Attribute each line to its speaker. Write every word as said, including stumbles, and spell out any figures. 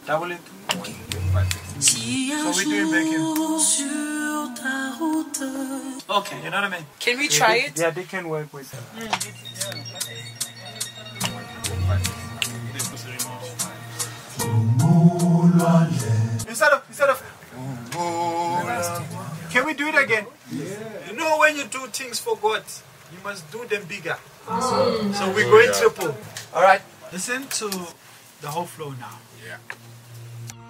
Speaker 1: Double it. So we're doing bacon.
Speaker 2: Okay.
Speaker 1: You know what I mean?
Speaker 2: Can we try it?
Speaker 1: Yeah, they can work with that. Instead of, instead of, can we do it again? Yeah. You know, when you do things for God, you must do them bigger. So we're going triple. All right. Listen to the whole flow now.
Speaker 3: Yeah.